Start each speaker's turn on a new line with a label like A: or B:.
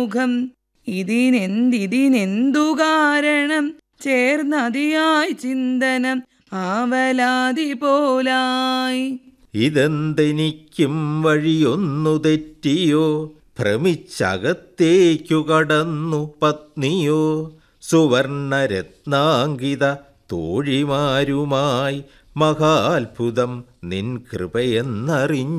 A: മുഖം. ഇതിനെന്തു കാരണം ചേർന്നതിയായി ചിന്തനം ആവലാതി പോലായി.
B: ഇതെന്തെനിക്കും വഴിയൊന്നു തെറ്റിയോ, ഭ്രമിച്ചകത്തേക്കു കടന്നു പത്നിയോ, സുവർണരത്നാങ്കിത തോഴിമാരുമായി മഹാത്ഭുതം നിൻ കൃപയെന്നറിഞ്ഞു.